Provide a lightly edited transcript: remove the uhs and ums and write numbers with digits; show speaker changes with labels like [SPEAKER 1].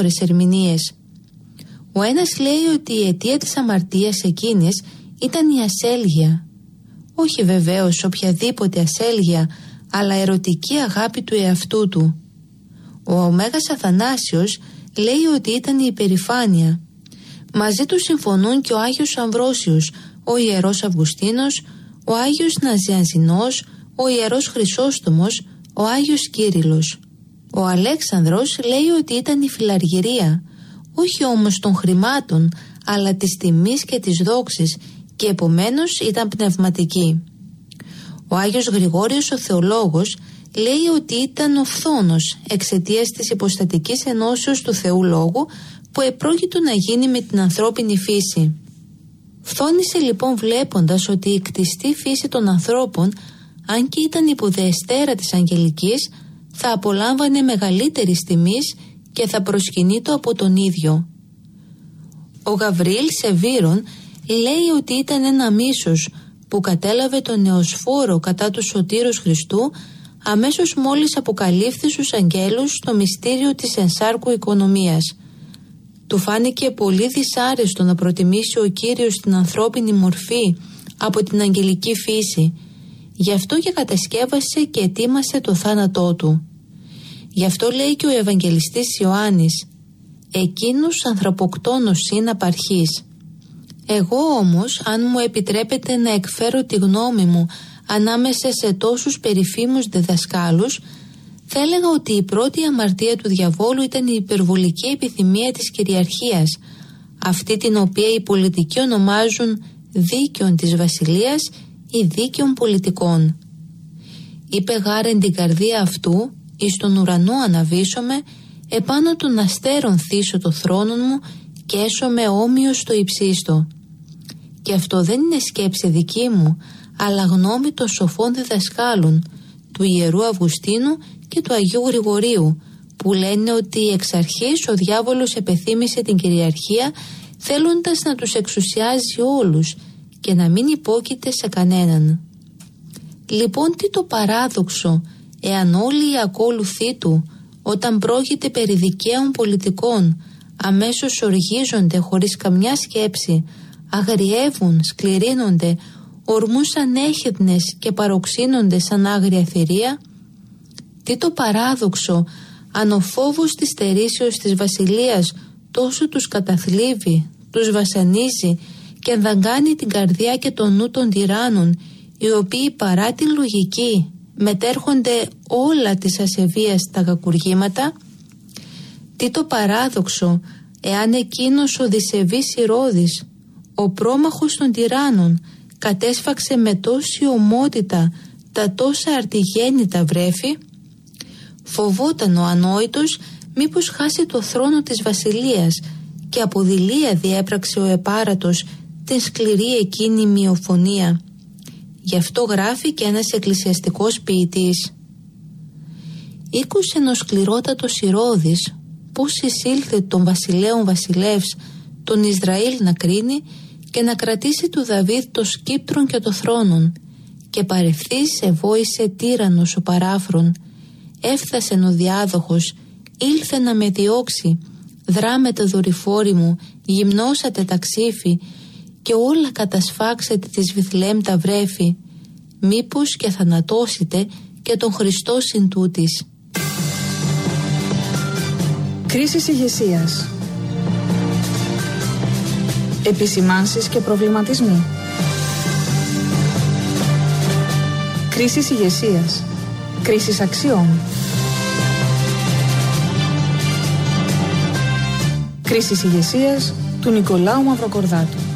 [SPEAKER 1] διάφορες ερμηνείες. Ο ένας λέει ότι η αιτία της αμαρτίας εκείνης ήταν η ασέλγεια. Όχι βεβαίως οποιαδήποτε ασέλγεια, αλλά ερωτική αγάπη του εαυτού του. Ο Μέγας Αθανάσιος λέει ότι ήταν η υπερηφάνεια. Μαζί του συμφωνούν και ο Άγιος Αμβρόσιος, ο Ιερός Αυγουστίνος, ο Άγιος Ναζιανζινός, ο Ιερός Χρυσόστομος, ο Άγιος Κύριλλος. Ο Αλέξανδρος λέει ότι ήταν η φιλαργυρία, όχι όμως των χρημάτων, αλλά της τιμής και της δόξης, και επομένως ήταν πνευματική. Ο Άγιος Γρηγόριος ο Θεολόγος λέει ότι ήταν ο φθόνος εξαιτίας της υποστατικής ενώσεως του Θεού Λόγου που επρόκειτο να γίνει με την ανθρώπινη φύση. Φθόνησε λοιπόν βλέποντας ότι η κτιστή φύση των ανθρώπων, αν και ήταν υποδεεστέρα της αγγελικής, θα απολάμβανε μεγαλύτερης τιμής και θα προσκυνείτο από τον ίδιο. Ο Γαβριήλ Σεβήρων λέει ότι ήταν ένα μίσος που κατέλαβε τον Νεοσφόρο κατά του Σωτήρος Χριστού αμέσως μόλις αποκαλύφθη στους αγγέλους το μυστήριο της ενσάρκου οικονομίας. Του φάνηκε πολύ δυσάρεστο να προτιμήσει ο Κύριος την ανθρώπινη μορφή από την αγγελική φύση. Γι' αυτό και κατασκεύασε και ετοίμασε το θάνατό του. Γι' αυτό λέει και ο Ευαγγελιστής Ιωάννης: «Εκείνος ανθρωποκτόνος είναι απαρχής». Εγώ όμως, αν μου επιτρέπετε να εκφέρω τη γνώμη μου ανάμεσα σε τόσους περίφημους διδασκάλους, θα έλεγα ότι η πρώτη αμαρτία του διαβόλου ήταν η υπερβολική επιθυμία της κυριαρχίας, αυτή την οποία οι πολιτικοί ονομάζουν δίκαιον της βασιλείας ή δίκαιον πολιτικών. Είπε γάρεν την καρδία αυτού, εις τον ουρανό αναβήσομαι, επάνω των αστέρων θύσω το θρόνο μου και έσομαι όμοιος στο υψίστο. Και αυτό δεν είναι σκέψη δική μου, αλλά γνώμη των σοφών διδασκάλων, του Ιερού Αυγουστίνου και του Αγίου Γρηγορίου, που λένε ότι εξ αρχής ο διάβολος επεθύμησε την κυριαρχία θέλοντας να τους εξουσιάζει όλους και να μην υπόκειται σε κανέναν. Λοιπόν, τι το παράδοξο, εάν όλοι οι ακόλουθοί του, όταν πρόκειται περί δικαίων πολιτικών, αμέσως οργίζονται χωρίς καμιά σκέψη, αγριεύουν, σκληρύνονται, ορμούν σαν έχιδνες και παροξύνονται σαν άγρια θηρία. Τι το παράδοξο, αν ο φόβος της στερήσεως της βασιλείας τόσο τους καταθλίβει, τους βασανίζει και δαγκάνει την καρδιά και το νου των τυράννων, οι οποίοι παρά την λογική μετέρχονται όλα της ασεβίας τα κακουργήματα. Τι το παράδοξο, εάν εκείνος ο δισεβής Ηρώδης, ο πρόμαχος των τυράννων, κατέσφαξε με τόση ομότητα τα τόσα αρτιγέννητα βρέφη. Φοβόταν ο ανόητος μήπως χάσει το θρόνο της βασιλείας και από δειλία διέπραξε ο επάρατος την σκληρή εκείνη μειοφωνία. Γι' αυτό γράφει και ένας εκκλησιαστικός ποιητής: «Ήκουσε ο σκληρότατος Ηρώδης πώς εισήλθε των βασιλέων βασιλεύς τον Ισραήλ να κρίνει και να κρατήσει του Δαβίδ το σκύπτρον και το θρόνον, και παρευθύς ευόησε τύραννος ο παράφρον. Έφθασεν ο διάδοχος, ήλθε να με διώξει, δράμετε δορυφόροι μου, γυμνώσατε τα ξύφη και όλα κατασφάξετε της Βιθλεέμ τα βρέφη, μήπως και θανατώσετε και τον Χριστό συν τούτης».
[SPEAKER 2] Κρίσεις ηγεσίας. Επισημάνσεις και προβληματισμοί. Κρίσεις ηγεσίας. Κρίσεις αξιών. Κρίσεις ηγεσίας του Νικολάου Μαυροκορδάτου.